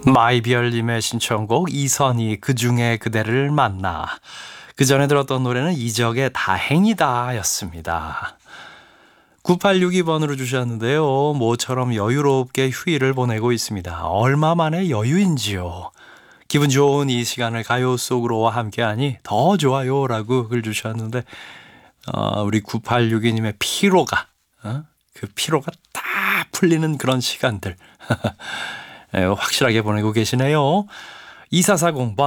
마이별님의 신청곡 이선희 그중에 그대를 만나. 그 전에 들었던 노래는 이적의 다행이다 였습니다. 9862번으로 주셨는데요. 모처럼 여유롭게 휴일을 보내고 있습니다. 얼마 만의 여유인지요. 기분 좋은 이 시간을 가요 속으로 함께하니 더 좋아요 라고 글 주셨는데 우리 9862님의 피로가 그 피로가 다 풀리는 그런 시간들 확실하게 보내고 계시네요. 2440번